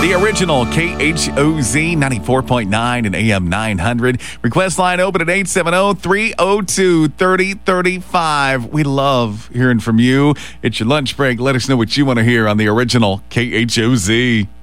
The original KHOZ 94.9 and AM 900. Request line open at 870-302-3035. We love hearing from you. It's your lunch break. Let us know what you want to hear on the original KHOZ.